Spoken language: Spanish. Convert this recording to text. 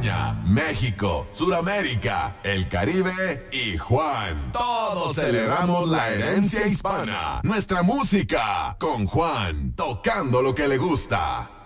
España, México, Suramérica, el Caribe y Juan. Todos celebramos la herencia hispana. Nuestra música con Juan, tocando lo que le gusta.